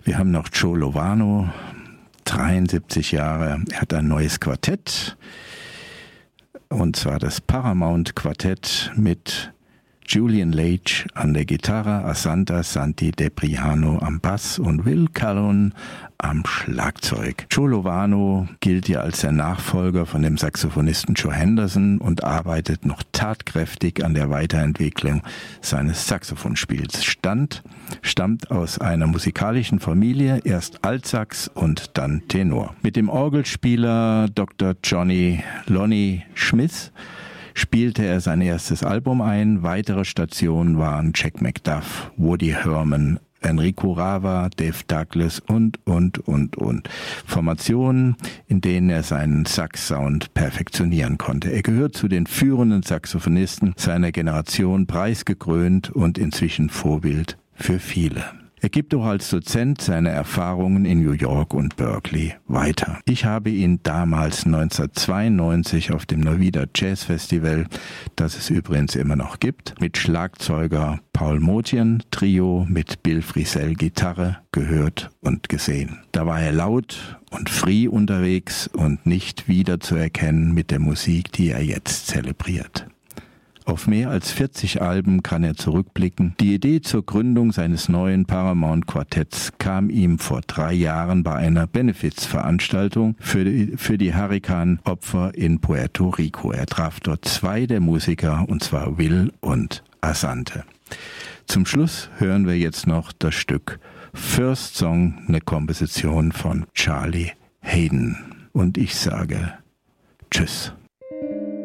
Wir haben noch Joe Lovano, 73 Jahre. Er hat ein neues Quartett, und zwar das Paramount Quartett mit Julian Lage an der Gitarre, Asanta Santi Depriano am Bass und Will Calhoun am Schlagzeug. Joe Lovano gilt ja als der Nachfolger von dem Saxophonisten Joe Henderson und arbeitet noch tatkräftig an der Weiterentwicklung seines Saxophonspiels. Stammt aus einer musikalischen Familie, erst Altsax und dann Tenor. Mit dem Orgelspieler Dr. Johnny Lonnie Smith spielte er sein erstes Album ein. Weitere Stationen waren Jack McDuff, Woody Herman, Enrico Rava, Dave Douglas und. Formationen, in denen er seinen Sax-Sound perfektionieren konnte. Er gehört zu den führenden Saxophonisten seiner Generation, preisgekrönt und inzwischen Vorbild für viele. Er gibt auch als Dozent seine Erfahrungen in New York und Berkeley weiter. Ich habe ihn damals 1992 auf dem Neuwieder Jazz Festival, das es übrigens immer noch gibt, mit Schlagzeuger Paul Motian Trio mit Bill Frisell Gitarre gehört und gesehen. Da war er laut und free unterwegs und nicht wiederzuerkennen mit der Musik, die er jetzt zelebriert. Auf mehr als 40 Alben kann er zurückblicken. Die Idee zur Gründung seines neuen Paramount Quartetts kam ihm vor 3 Jahren bei einer Benefizveranstaltung für die Hurrikanopfer in Puerto Rico. Er traf dort 2 der Musiker, und zwar Will und Asante. Zum Schluss hören wir jetzt noch das Stück First Song, eine Komposition von Charlie Haden. Und ich sage Tschüss.